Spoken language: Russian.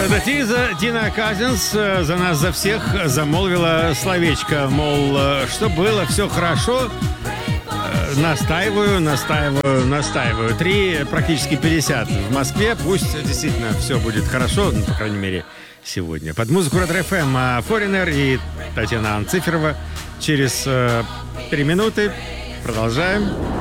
Тина Казинс за нас, за всех замолвила словечко, мол, что было, все хорошо. Настаиваю. 3, практически 50 в Москве. Пусть действительно все будет хорошо, ну, по крайней мере, сегодня. Под музыку Ретро-ФМ Форинер и Татьяна Анциферова. Через 3 минуты продолжаем.